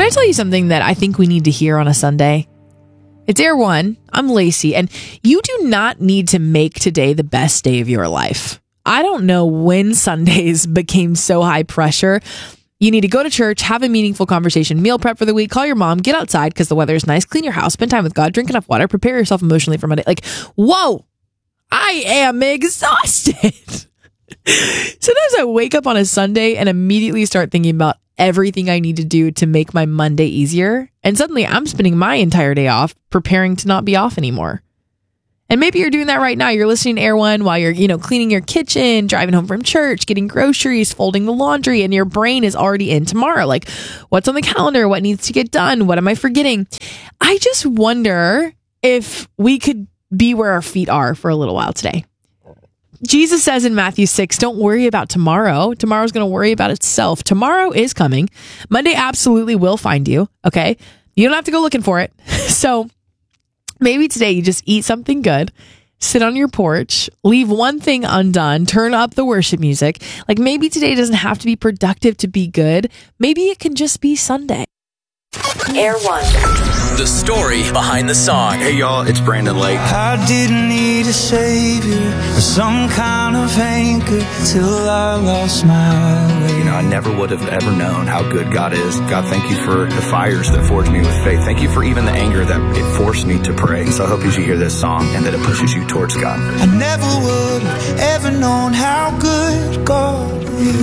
I tell you something that I think we need to hear on a Sunday? It's Air One. I'm Lacey, and you do not need to make today the best day of your life. I don't know when Sundays became so high pressure. You need to go to church, have a meaningful conversation, meal prep for the week, call your mom, get outside because the weather is nice, clean your house, spend time with God, drink enough water, prepare yourself emotionally for Monday. Like, whoa, I am exhausted. Sometimes I wake up on a Sunday and immediately start thinking about everything I need to do to make my Monday easier. And suddenly I'm spending my entire day off preparing to not be off anymore. And maybe you're doing that right now. You're listening to Air One while you're, cleaning your kitchen, driving home from church, getting groceries, folding the laundry, and your brain is already in tomorrow. Like, what's on the calendar? What needs to get done? What am I forgetting? I just wonder if we could be where our feet are for a little while today. Jesus says in Matthew 6, don't worry about tomorrow. Tomorrow's going to worry about itself. Tomorrow is coming. Monday absolutely will find you. Okay. You don't have to go looking for it. So maybe today you just eat something good, sit on your porch, leave one thing undone, turn up the worship music. Like maybe today doesn't have to be productive to be good. Maybe it can just be Sunday. Air One. The story behind the song. Hey y'all, it's Brandon Lake. I didn't need a savior or some kind of anchor till I lost my way. I never would have ever known how good God is. God, thank you for the fires that forged me with faith. Thank you for even the anger that it forced me to pray. So I hope as you hear this song and that it pushes you towards God. I never would have ever known how good God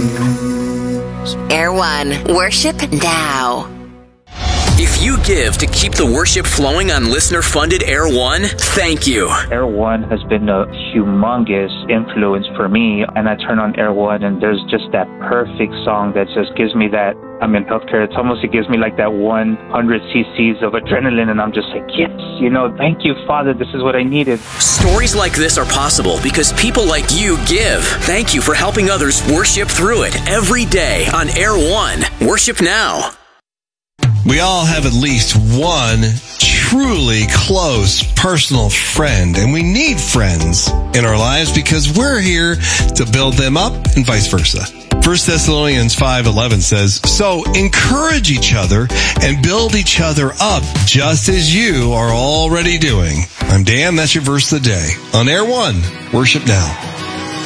is. Air One. Worship now. If you give to keep the worship flowing on listener-funded Air One, thank you. Air One has been a humongous influence for me, and I turn on Air One, and there's just that perfect song that just gives me that. I'm in healthcare. It gives me like that 100 cc's of adrenaline, and I'm just like, yes, thank you, Father. This is what I needed. Stories like this are possible because people like you give. Thank you for helping others worship through it every day on Air One. Worship now. We all have at least one truly close personal friend, and we need friends in our lives because we're here to build them up and vice versa. 1 Thessalonians 5:11 says, so encourage each other and build each other up just as you are already doing. I'm Dan, that's your verse of the day. On Air One, worship now.